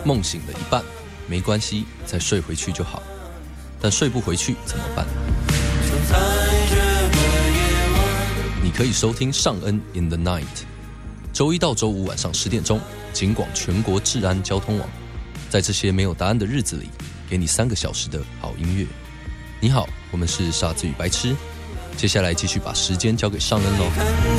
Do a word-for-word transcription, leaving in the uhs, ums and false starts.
梦醒了一半，没关系，再睡回去就好。但睡不回去怎么办？你可以收听尚恩 in the night， 周一到周五晚上十点钟，警广全国治安交通网，在这些没有答案的日子里，给你三个小时的好音乐。你好，我们是傻子与白痴，接下来继续把时间交给尚恩喽。